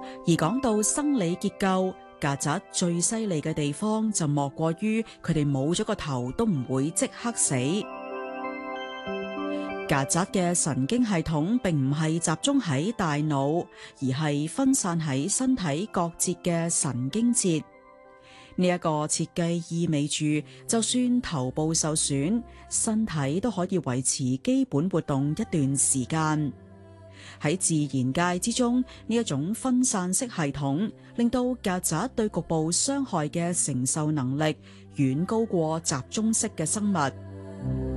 而講到生理結構，曱甴最犀利嘅地方就莫過於佢哋冇咗個頭都唔會即刻死。曱甴嘅神經系統並唔係集中喺大腦，而係分散喺身體各節嘅神經節。呢一個設計意味住，就算頭部受損，身體都可以維持基本活動一段時間。喺自然界之中，呢一種分散式系統令到曱甴對局部傷害嘅承受能力遠高過集中式嘅生物。